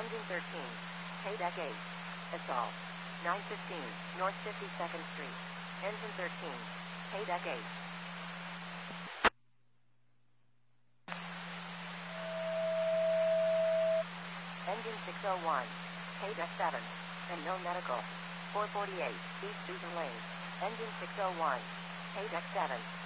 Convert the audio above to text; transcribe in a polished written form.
Engine 13, Paydeck 8, Assault, 915, North 52nd Street. Engine 13, Paydeck 8. Engine 601, Paydeck 7, and no medical. 448, East Susan Lane. Engine 601, Paydeck 7.